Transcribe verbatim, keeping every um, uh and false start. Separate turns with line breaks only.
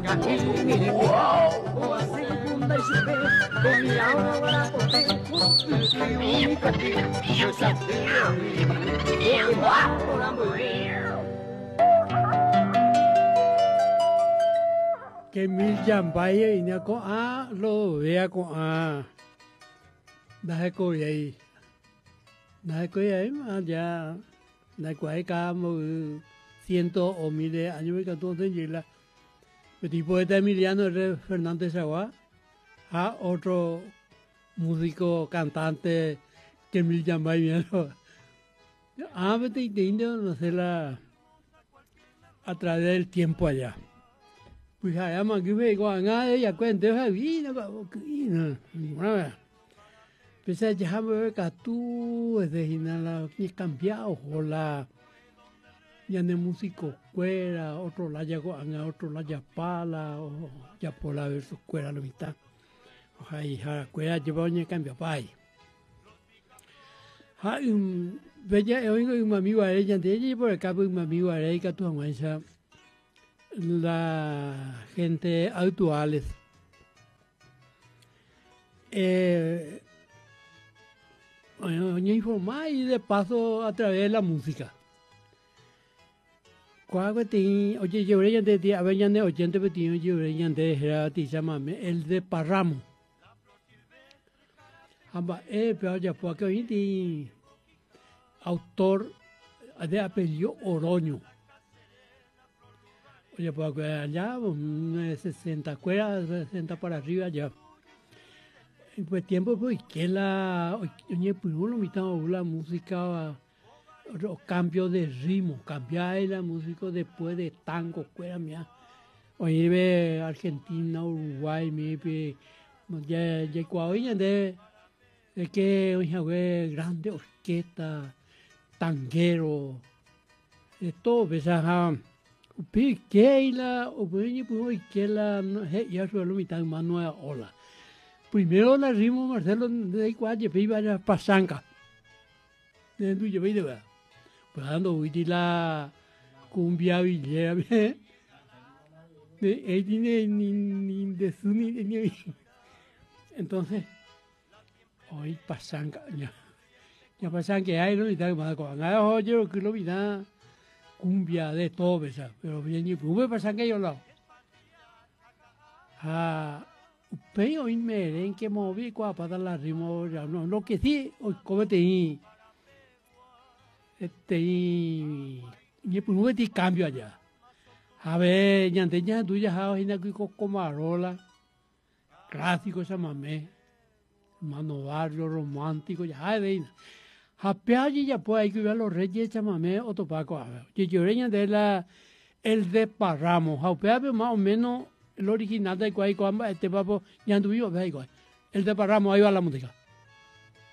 Que mil champaña y na con a lo vea con a da ko yai da ko yai ma ya da ko ai ka mo cientos o miles de años que entonces llega el tipo de Emiliano Fernández Agua a otro músico cantante que mil champaña a veces intento no sé la a través del tiempo allá. Pues allá más que me digo, nada ella cuenta, esa vino, vino, nada. Pues ya me ve que tú, es de la que cambiado, o la, ya de músico cuera, otro la ya guanga, otro la ya pala, o ya por la ver su cuera la mitad. O sea, y la cuera lleva un cambio para ahí. Hay un, veía, oigo un amigo a ella, de ella por acá, un amigo a ella, que tú aguantas. La gente actuales eh, bueno, informar y de paso a través de la música. Cuando te oye yo veía de día había de ochenta veintiuno yo veía de era ti llámame el de Parramo. Amba eh pero ya porque hoy autor de apellido Oroño. Oye, pues allá, sesenta, cuera, sesenta para arriba ya. En pues tiempo, pues, que la, oye, pues uno mitad la música, los cambios de ritmo, cambiar la música después de tango, cuera mía. Oye, ve Argentina, Uruguay, mi, pues, ya, ya, oye, de, de que, oye, ve grande orquesta, tanguero, de todo, pues, ajá. Pequeña, o bueno, pues que la ya suelo mitad más nueva ola. Primero la ritmo Marcelo de cuatro que iba a pasanca. De tu yo veía, pues ando hoy la cumbia villera, de él tiene ni ni de su ni ni. Entonces hoy pasanca ya, ya pasanca hay no mitad más con, ah oye que lo mitad cumbia de todo, ¿verdad? Pero bien, y pues pasa que yo lo. Ah, pero hoy me ven que moví cuando para la ritmo, no, lo que sí, hoy como te di, este, y pues te cambio allá. A ver, ya antes ya tú ya sabes, ya que como arola, clásico esa mamé, mano barrio romántico, ya sabes. Hapeaji ya pues hay que ver los reyes chamamé o topaco a ver. Que yo de la el de Parramo. Hapeaji más o menos el original de Guaycoamba este papo ya anduvo ve igual. El de Parramo ahí va la música.